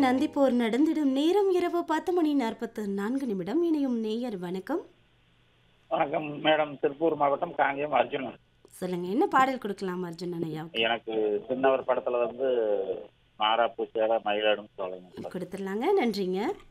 சந்திப்போர் நடந்திடும் நேரம் இரவு 10:44 இணையும் நேயர் வணக்கம். வணக்கம் மேடம். திருப்பூர் மாவட்டம் காங்கேயம் அர்ஜுனன். சொல்லுங்க, என்ன பாடல் கொடுக்கலாம் அர்ஜுனன் ஐயாவுக்கு? எனக்கு சின்னவர் படத்துல வந்து மாறாப்பு சேலை மயிலாடும் சோலைங்க. கொடுத்துடலாங்க. நன்றிங்க.